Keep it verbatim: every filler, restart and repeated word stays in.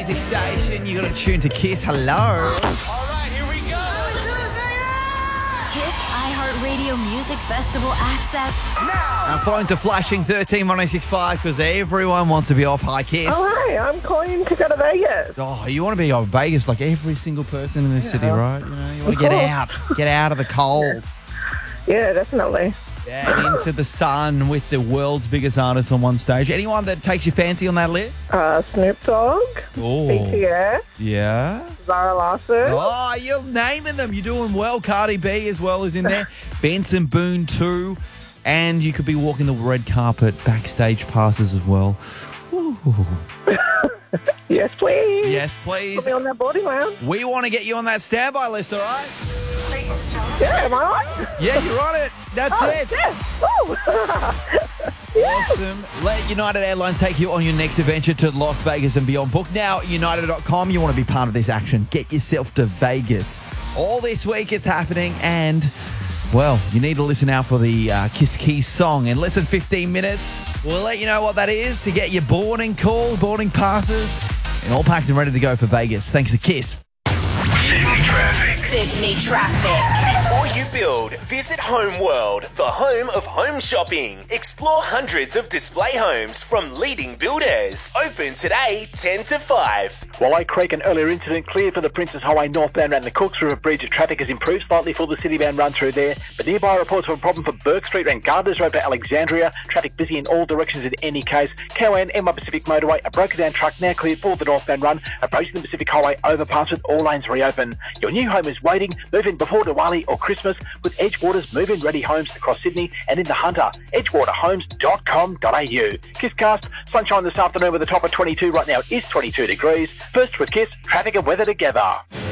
music station. You got to tune to Kiss. Hello. All right, here we go. Kiss iHeartRadio Music Festival access. Now. I'm flying to Flashing thirteen one oh six five because everyone wants to be off. Hi, Kiss. Oh, hi, I'm calling to go to Vegas. Oh, you want to be off Vegas like every single person in this Yeah. city, right? You know, you want to Of get course. out, get out of the cold. Yeah, definitely. Yeah, into the sun with the world's biggest artists on one stage. Anyone that takes your fancy on that list? Uh, Snoop Dogg, Oh, B T S, yeah. Zara Larson. Oh, you're naming them. You're doing well. Cardi B as well is in there. Benson Boone too. And you could be walking the red carpet, backstage passes as well. Ooh. Yes, please. Yes, please. Put me on that boarding lounge. We want to get you on that standby list, all right? Yeah, am I on? Yeah, you're on it. That's Oh, it. yeah. Woo. Awesome. Let United Airlines take you on your next adventure to Las Vegas and beyond. Book now at united dot com. You want to be part of this action. Get yourself to Vegas. All this week it's happening, and, well, you need to listen out for the uh, Kiss Keys song. In less than fifteen minutes, we'll let you know what that is to get your boarding call, boarding passes, and all packed and ready to go for Vegas. Thanks to Kiss. Sydney traffic. Sydney traffic. Before you build, visit Home World, the home of home shopping. Explore hundreds of display homes from leading builders. Open today, ten to five. Wallow Creek, an earlier incident cleared for the Princess Highway northbound around the Cooks River Bridge. Traffic has improved slightly for the citybound run through there, but nearby reports of a problem for Burke Street around Gardner's Road to Alexandria. Traffic busy in all directions in any case. Cowan M one Pacific Motorway, a broken down truck now cleared for the northbound run, approaching the Pacific Highway overpass with all lanes reopened. Your new home is waiting. Move in before Diwali or Christmas with Edgewater's move-in ready homes across Sydney and in the Hunter. edgewater homes dot com dot a u. Kisscast, sunshine this afternoon with a top of twenty-two. Right now it is twenty-two degrees. First with Kiss, traffic and weather together.